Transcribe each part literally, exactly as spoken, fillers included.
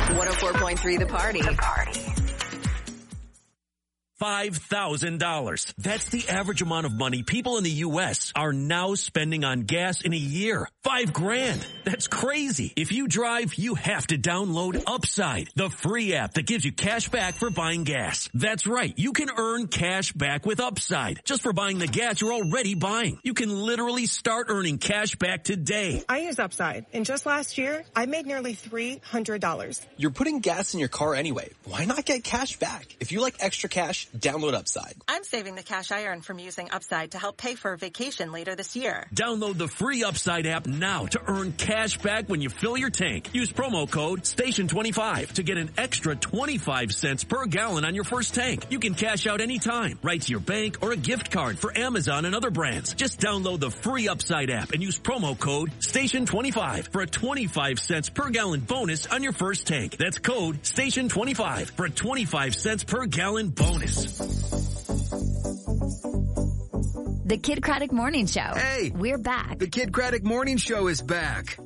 one oh four point three The Party. The Party. five thousand dollars. That's the average amount of money people in the U S are now spending on gas in a year. Five grand. That's crazy. If you drive, you have to download Upside, the free app that gives you cash back for buying gas. That's right. You can earn cash back with Upside just for buying the gas you're already buying. You can literally start earning cash back today. I use Upside, and just last year, I made nearly three hundred dollars. You're putting gas in your car anyway. Why not get cash back? If you like extra cash, download Upside. I'm saving the cash I earn from using Upside to help pay for a vacation later this year. Download the free Upside app now to earn cash back when you fill your tank. Use promo code station twenty-five to get an extra twenty-five cents per gallon on your first tank. You can cash out anytime, right to your bank or a gift card for Amazon and other brands. Just download the free Upside app and use promo code station twenty-five for a twenty-five cents per gallon bonus on your first tank. That's code station twenty-five for a twenty-five cents per gallon bonus. The Kid Craddock Morning Show. Hey! We're back. The Kid Craddock Morning Show is back.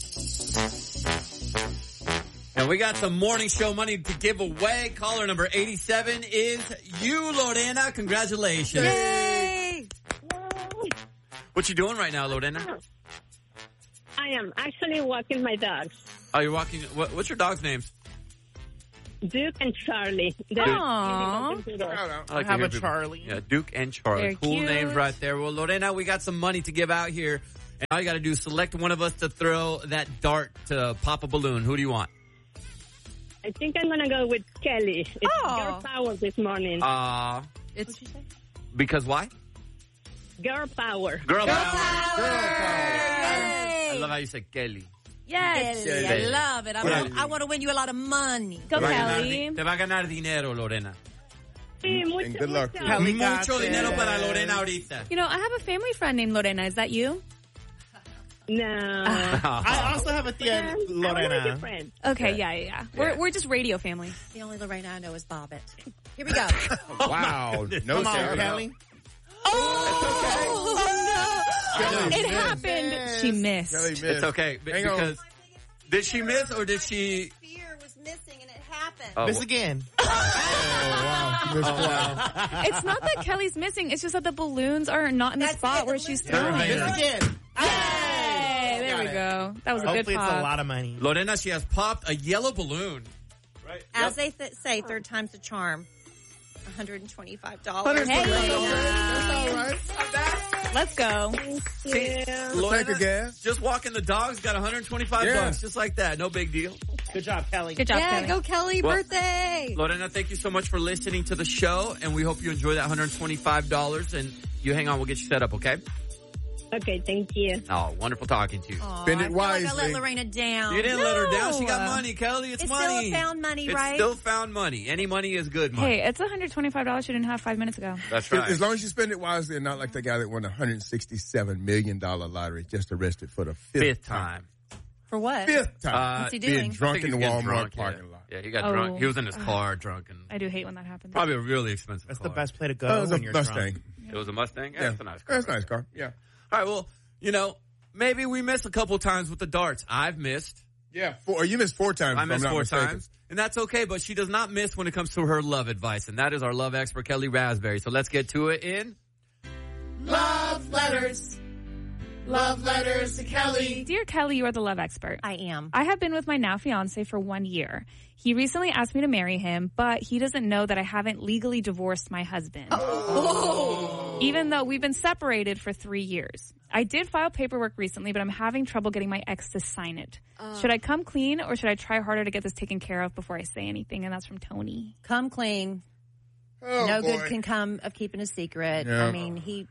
And we got some morning show money to give away. Caller number eighty-seven is you, Lorena. Congratulations. Yay! What you doing right now, Lorena? I am actually walking my dogs. Oh, you're walking. What, what's your dog's names? Duke and Charlie. They're Aww. really I, like I have a people. Charlie. Yeah, Duke and Charlie. They're cool cute. names right there. Well, Lorena, we got some money to give out here. And all you got to do is select one of us to throw that dart to pop a balloon. Who do you want? I think I'm going to go with Kelly. It's Oh. girl power this morning. Uh, It's because why? Girl power. Girl, Girl power. power. Girl power. Yay. I love how you said Kelly. yes. Kelly. I love it. I, Kelly. want, I want to win you a lot of money. Go Te va a ganar Kelly. di- Te va a ganar dinero, Lorena. Sí, mucho, And good luck. mucho. Kelly got Mucho it. dinero para Lorena ahorita. You know, I have a family friend named Lorena. Is that you? No. I also have a tia, I want your Lorena. friend. Okay, yeah, yeah, yeah. We're we're just radio family. The only Lorena I know is Bobbit. Here we go. Wow. No, Come on, Sarah. Kelly. Oh, Kelly it missed. happened. She missed. Kelly missed. It's okay. b- Hang on. Because did she miss or did she? Fear was missing and it happened. Oh, Miss again. Oh, wow. She missed twice. It's not that Kelly's missing. It's just that the balloons are not in the That's spot it, where the she's balloons throwing. Miss again. Hey, there Got we it. go. That was a Hopefully good it's a pop. lot of money. Lorena, she has popped a yellow balloon. Right. As they th- say, third time's the charm. one hundred twenty-five dollars. Hey, That's all right. let's go. Yeah. Take a gas. Just walking the dogs got one hundred twenty-five Yeah. bucks, just like that. No big deal. Good job, Kelly. Good job, Yeah, Kelly. go Kelly, Well- birthday. Lorena, thank you so much for listening to the show, and we hope you enjoy that one hundred twenty-five dollars. And you hang on, we'll get you set up, okay? Okay, thank you. Oh, wonderful talking to you. Aw, Spend it I feel like I wisely. let Lorena down. You didn't let her down. She got No. money, Kelly. It's, It's money. still found money, it's right? still found money. Any money is good money. Hey, it's one hundred twenty-five dollars you didn't have five minutes ago. That's right. As long as you spend it wisely and not like the guy that won a one hundred sixty-seven million dollars lottery just arrested for the fifth, Fifth time. For what? Fifth time. Uh, What's he Being doing? drunk I think in the he's getting Walmart drunk, parking yeah. lot. Yeah, he got Oh. drunk. He was in his car drunk and I do hate when that happens. probably a really expensive That's car. the best play to go Oh, it was a when you're Mustang. drunk. It was a Mustang? Yeah, Yeah. it's a nice car. That's a nice car. Yeah. All right, well, you know, maybe we miss a couple times with the darts. I've missed. Yeah. Four, you missed four times. I if I'm missed not four mistaken. times. And that's okay, but she does not miss when it comes to her love advice. And that is our love expert, Kelly Raspberry. So let's get to it in... Love letters. Love letters to Kelly. Dear Kelly, you are the love expert. I am. I have been with my now fiance for one year. He recently asked me to marry him, but he doesn't know that I haven't legally divorced my husband. Oh. Even though we've been separated for three years. I did file paperwork recently, but I'm having trouble getting my ex to sign it. Uh. Should I come clean or should I try harder to get this taken care of before I say anything? And that's from Tony. Come clean. Oh, no boy. good can come of keeping a secret. Yeah. I mean, he...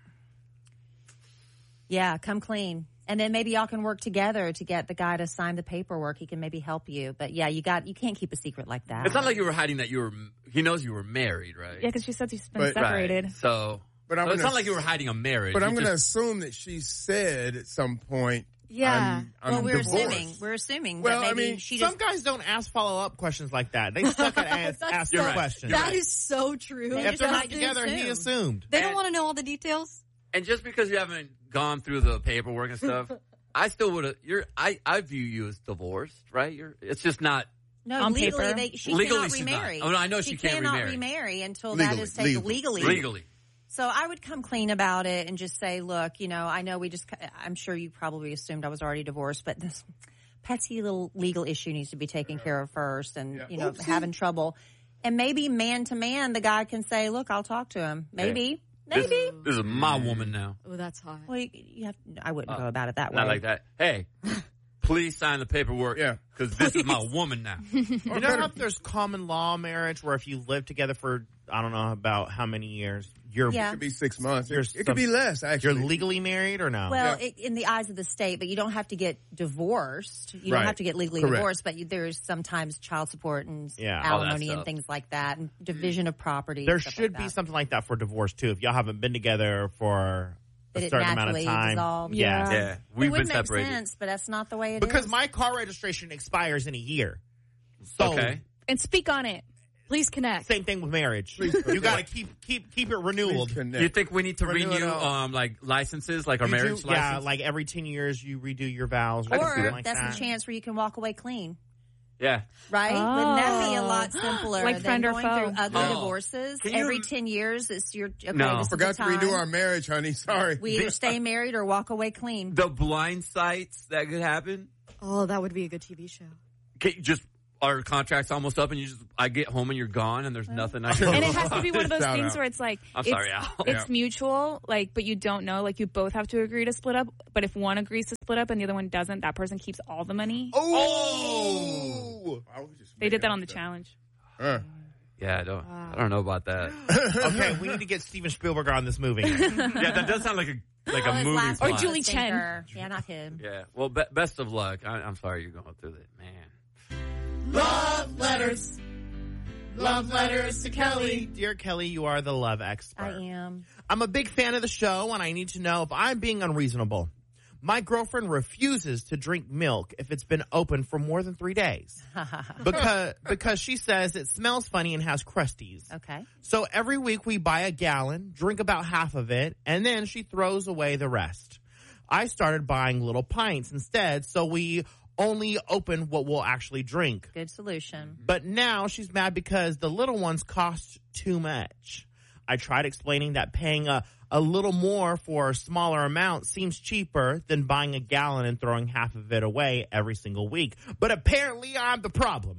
Yeah, come clean. And then maybe y'all can work together to get the guy to sign the paperwork. He can maybe help you. But yeah, you got you can't keep a secret like that. It's not like you were hiding that you were... He knows you were married, right? Yeah, because she said she's been But- separated. Right. So... But I'm so it's gonna- not like you were hiding a marriage. But You I'm going to just- assume that she said at some point, Yeah. I'm, I'm well, we're divorced. assuming. We're assuming. Well, that I maybe mean, she some just, guys don't ask follow-up questions like that. They stuck at ask, ask the You're right. question. You're that right. is so true. They If just they're like not to together, he assume. assumed. They And- don't want to know all the details. And just because you haven't gone through the paperwork and stuff, I still would have... You're... I, I view you as divorced, right? You're. It's just not... No, on legally, paper. they, she Legally, cannot she's remarry. not. Oh, no, I know she, she can't cannot remarry. remarry until Legally, that is taken legally. legally. Legally. So I would come clean about it and just say, look, you know, I know we just, I'm sure you probably assumed I was already divorced, but this petty little legal issue needs to be taken care of first and, Yeah. you know, Oopsie. having trouble. And maybe man to man, the guy can say, look, I'll talk to him. Maybe. This, Maybe. this is my woman now. Oh, that's hot. Well, you, you have, I wouldn't go about it that way. Not like that. Hey, please sign the paperwork. Yeah. Because this is my woman now. You know how there's common law marriage where if you live together for, I don't know about how many years, you're, Yeah. It could be six months. You're It, it some- could be less, actually. you're legally married or no? Well, it, in the eyes of the state, but you don't have to get divorced. You Right. don't have to get legally Correct. divorced, but you, there's sometimes child support and Yeah. All that alimony and stuff. things like that, and division of property. there and stuff should like be that. something like that for divorce too. If y'all haven't been together for a That it certain amount of naturally time, dissolve. yes. Yeah. It We've would been make separated. sense, but that's not the way it is. Because my car registration expires in a year. So Okay. And speak on it. Please connect. same thing with marriage. Please You connect. got to keep keep keep it renewed. Please connect. You think we need to Renew it renew all. um like licenses, like our You do- marriage yeah, license? like every ten years you redo your vows. can see or that. like that's that. a chance where you can walk away clean, Yeah. right? Oh. Wouldn't that be a lot simpler Like than friend or going foe. through ugly Oh. divorces Can you every rem- ten years? It's your okay. No. This is Forgot the to redo time. our marriage, honey. Sorry. We either stay married or walk away clean. The blind sites that could happen. Oh, that would be a good T V show. Can you just our contract's almost up, and you just I get home and you're gone, and there's nothing I can. And do. it has to be one of those Shout things out. where it's like I'm it's, sorry, Al. it's Yeah. mutual, like, but you don't know, like, you both have to agree to split up. But if one agrees to split up and the other one doesn't, that person keeps all the money. Oh! I was just They did that making on the up stuff. challenge. Uh. Yeah, I don't. I don't know about that. Okay, we need to get Steven Spielberg on this movie. Yeah, that does sound like a like Oh, a his movie last plot. one Or Julie was Chen. Stinker. Yeah, not him. Yeah. Well, be- best of luck. I- I'm sorry you're going through it, man. Love letters. Love letters to Kelly. Dear Kelly, you are the love expert. I am. I'm a big fan of the show, and I need to know if I'm being unreasonable. My girlfriend refuses to drink milk if it's been open for more than three days because because she says it smells funny and has crusties. Okay. So every week we buy a gallon, drink about half of it, and then she throws away the rest. I started buying little pints instead, so we only open what we'll actually drink. Good solution. But now she's mad because the little ones cost too much. I tried explaining that paying a, a little more for a smaller amount seems cheaper than buying a gallon and throwing half of it away every single week. But apparently I'm the problem.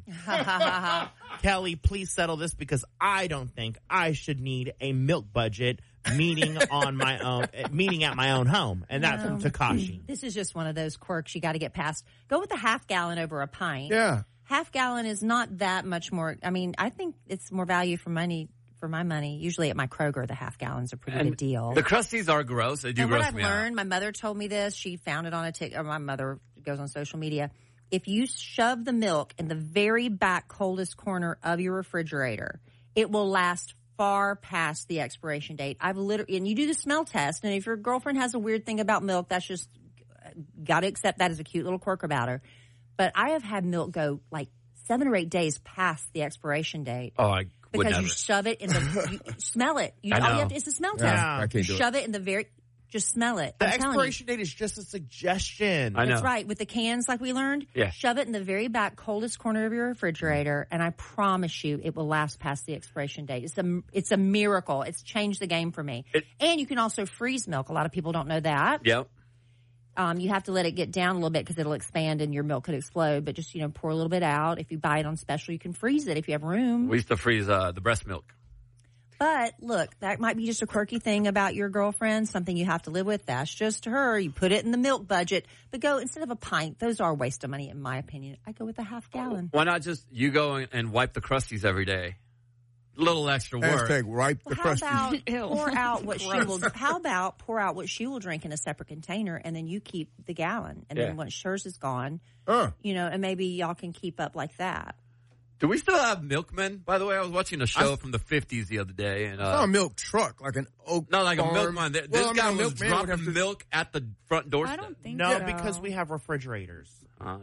Kelly, please settle this because I don't think I should need a milk budget meeting on my own, meeting at my own home. And that's No. from Takashi. This is just one of those quirks you got to get past. Go with a half gallon over a pint. Yeah. Half gallon is not that much more. I mean, I think it's more value for money. For my money, usually at my Kroger, the half gallon's a pretty And good deal. The crusties are gross. They do and what gross I've me learned, my mother told me this. She found it on a tick. Or my mother goes on social media. If you shove the milk in the very back coldest corner of your refrigerator, it will last far past the expiration date. I've literally, and you do the smell test, and if your girlfriend has a weird thing about milk, that's just got to accept that as a cute little quirk about her. But I have had milk go like seven or eight days past the expiration date. Oh, I would Because never. you shove it in the, you smell it. You, I all you know. have to, it's a smell Yeah, test. I can't you do it. shove it in the very, just smell it. The I'm telling you. expiration date is just a suggestion. I know. That's right. With the cans, like we learned, Yeah. shove it in the very back coldest corner of your refrigerator, and I promise you, it will last past the expiration date. It's a, it's a miracle. It's changed the game for me. It- and you can also freeze milk. A lot of people don't know that. Yep. Um, you have to let it get down a little bit because it'll expand and your milk could explode. But just you know, pour a little bit out. If you buy it on special, you can freeze it if you have room. We used to freeze uh, the breast milk. But look, that might be just a quirky thing about your girlfriend, something you have to live with. That's just her. You put it in the milk budget. But go, instead of a pint, those are a waste of money in my opinion. I go with a half gallon. Why not just you go and- and wipe the crusties every day? A little extra work. Hashtag wipe the Well, how crusties. about Ew. pour out what she will, how about pour out what she will drink in a separate container and then you keep the gallon. And Yeah. then once hers is gone, Uh. you know, and maybe y'all can keep up like that. Do we still have milkmen? By the way, I was watching a show from the fifties the other day, and I saw uh, a milk truck, like an oak no, like a farm. milkman. Th- Well, This I mean, guy a was milkman would have dropping to- milk at the front doorstep. I don't think No, so. because we have refrigerators. Oh yeah.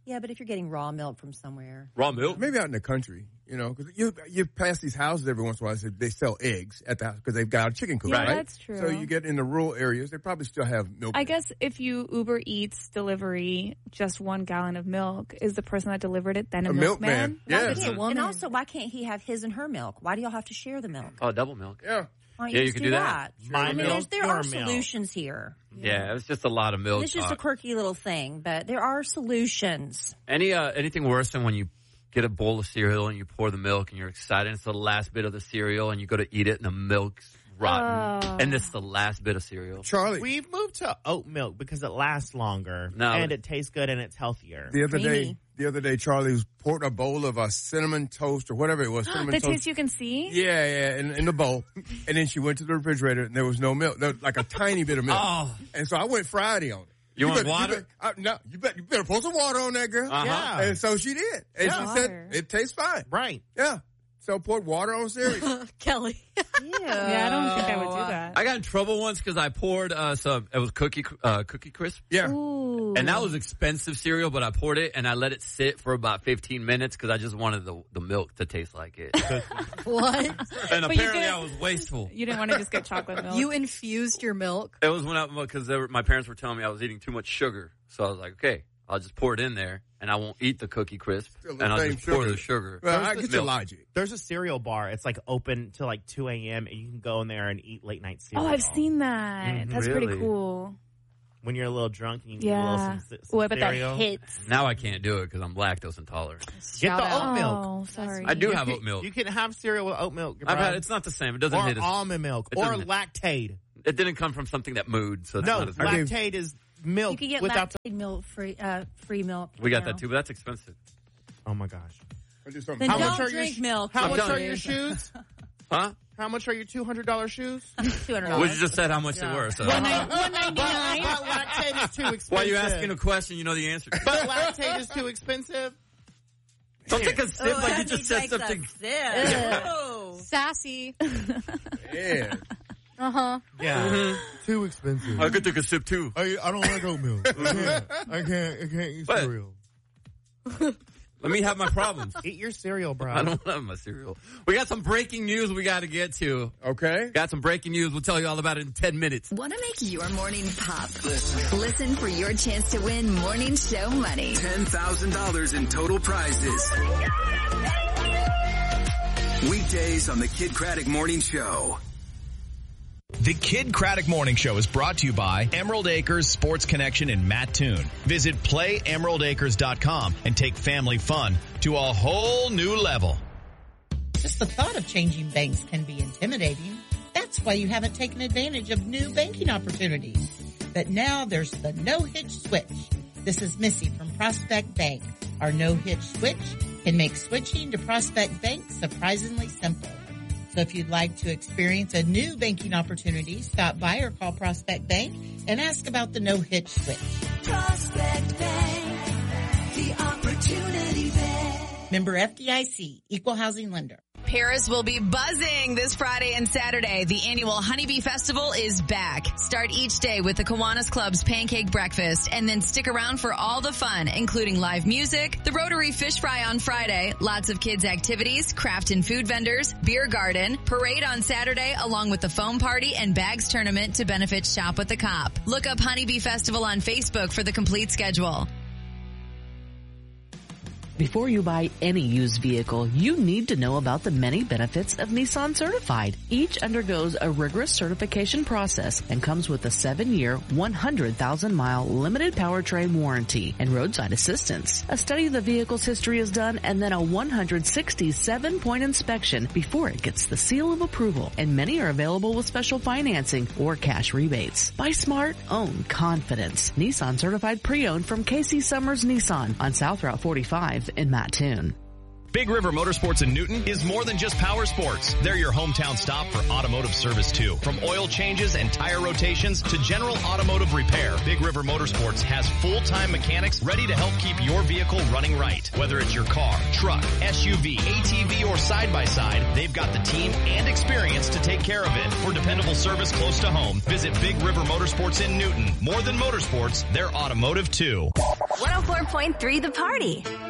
Yeah, but if you're getting raw milk from somewhere. Raw milk? Maybe out in the country, you know, because you you pass these houses every once in a while. They sell eggs at the house because they've got a chicken coop, Yeah, right? that's true. So you get in the rural areas, they probably still have milk. I guess if you Uber Eats delivery just one gallon of milk, is the person that delivered it then a, A milkman? milkman. Yeah. Why can't- and also, why can't he have his and her milk? Why do y'all have to share the milk? Oh, double milk. Yeah. Why don't Yeah, you, you just could do do that? that. My I mean, milk, there's, there your are milk. solutions here. Yeah, it's just a lot of milk. It's just talk. a quirky little thing, but there are solutions. Any uh, anything worse than when you get a bowl of cereal and you pour the milk and you're excited. It's the last bit of the cereal and you go to eat it and the milk's rotten. Oh. And it's the last bit of cereal. Charlie. We've moved to oat milk because it lasts longer. No. And it tastes good and it's healthier. The other Creamy. day, the other day, Charlie was poured a bowl of a cinnamon toast or whatever it was. Cinnamon The toast. taste you can see? Yeah, yeah, in, in the bowl. And then she went to the refrigerator and there was no milk. There was like a tiny bit of milk. Oh. And so I went Friday on it. You want better, water? You better, I, no, you better, you better pour some water on that, girl. Uh-huh. Yeah. And so she did. And Yeah. she Water. said, it tastes fine. Right. Yeah. So poured water on cereal. Kelly. Yeah, I don't think I would do that. I got in trouble once because I poured uh, some, it was cookie uh, cookie crisp. Yeah. Ooh. And that was expensive cereal, but I poured it and I let it sit for about fifteen minutes because I just wanted the, the milk to taste like it. What? And But you apparently didn't- I was wasteful. You didn't want to just get chocolate milk. You infused your milk? It was when I, because my parents were telling me I was eating too much sugar. So I was like, okay, I'll just pour it in there and I won't eat the cookie crisp Still the and I'll same just pour sugar. the sugar. Well, I get your Milk. logic. There's a cereal bar. It's like open till like two a.m. and you can go in there and eat late night cereal. Oh, I've seen that. Mhm. That's pretty Really? cool. When you're a little drunk and you eat a Yeah. little some, some Ooh, I bet that cereal. hits. Now I can't do it because I'm lactose intolerant. Get the Shout oat milk. Oh, sorry. I do You have can- oat milk. You can have cereal with oat milk. I've bro. had, it's not the same. It doesn't or hit as, almond milk it or doesn't hit- lactate. it didn't come from something that moved, so it's No, not as I gave- lactate is milk You could get without the. lactate milk free, uh, free milk. We got now. that too, but that's expensive. Oh my gosh! I just don't Then How don't much are your drink sh- milk. How I'm much telling are you. your shoes? Huh? How much are your two hundred dollar shoes? two hundred We dollars. just said how much Yeah. they were. So. One ninety-nine. But lactate is too expensive. Why are you asking a question? You know the answer. But lactate is too expensive. Don't take a sip Oh, like you and just he said takes a something. sip. Oh. Sassy. Yeah. Uh-huh. Yeah, too expensive. I could take a sip too. I, I don't like oat milk. I can't. I can't. I can't eat What? cereal. Let me have my problems. Eat your cereal, bro. I don't have my cereal. We got some breaking news we got to get to. Okay. Got some breaking news. We'll tell you all about it in ten minutes. Want to make your morning pop? Listen for your chance to win morning show money. ten thousand dollars in total prizes. Weekdays on the Kid Craddock Morning Show. The Kid Craddock Morning Show is brought to you by Emerald Acres Sports Connection in Mattoon. Visit play emerald acres dot com and take family fun to a whole new level. Just the thought of changing banks can be intimidating. That's why you haven't taken advantage of new banking opportunities. But now there's the no-hitch switch. This is Missy from Prospect Bank. Our no-hitch switch can make switching to Prospect Bank surprisingly simple. So if you'd like to experience a new banking opportunity, stop by or call Prospect Bank and ask about the no-hitch switch. Prospect Bank, the opportunity bank. Member F D I C, Equal Housing Lender. Paris will be buzzing this Friday and Saturday. The annual Honeybee Festival is back. Start each day with the Kiwanis Club's Pancake Breakfast and then stick around for all the fun, including live music, the Rotary Fish Fry on Friday, lots of kids activities, craft and food vendors, beer garden, parade on Saturday, along with the foam party and bags tournament to benefit Shop with the Cop. Look up Honeybee Festival on Facebook for the complete schedule. Before you buy any used vehicle, you need to know about the many benefits of Nissan Certified. Each undergoes a rigorous certification process and comes with a seven-year, one hundred thousand mile limited powertrain warranty and roadside assistance. A study of the vehicle's history is done and then a one hundred sixty-seven point inspection before it gets the seal of approval, and many are available with special financing or cash rebates. Buy smart, own confidence. Nissan Certified Pre-Owned from K C Summers Nissan on South Route forty-five in Mattoon. Big River Motorsports in Newton is more than just power sports. They're your hometown stop for automotive service too. From oil changes and tire rotations to general automotive repair, Big River Motorsports has full-time mechanics ready to help keep your vehicle running right. Whether it's your car, truck, S U V, A T V, or side-by-side, they've got the team and experience to take care of it. For dependable service close to home, visit Big River Motorsports in Newton. More than motorsports, they're automotive too. one oh four point three The Party.